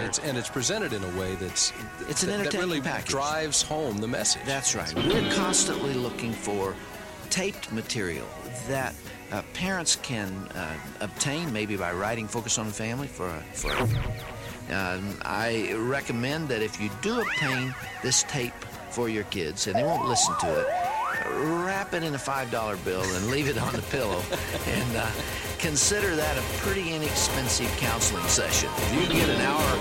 it's presented in a way that's It's an that entertaining really package. drives home the message. That's right. We're constantly looking for taped material that parents can obtain, maybe by writing Focus on the Family I recommend that if you do obtain this tape for your kids and they won't listen to it, wrap it in a $5 bill and leave it on the pillow, and consider that a pretty inexpensive counseling session. If you can get an hour